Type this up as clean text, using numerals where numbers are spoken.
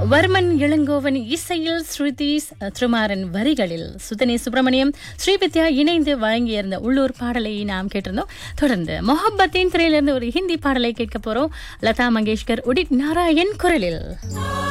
வர்மன் இளங்கோவன் இசையில் ஸ்ருதி திருமாறன் வரிகளில் சுதனே சுப்பிரமணியம் ஸ்ரீவித்யா இணைந்து வழங்கியிருந்த உள்ளூர் பாடலை நாம் கேட்டிருந்தோம். தொடர்ந்து மொஹப்பத்தின் திரையிலிருந்து ஒரு ஹிந்தி பாடலை கேட்க போறோம். லதா மங்கேஷ்கர், உதித் நாராயண் குரலில்.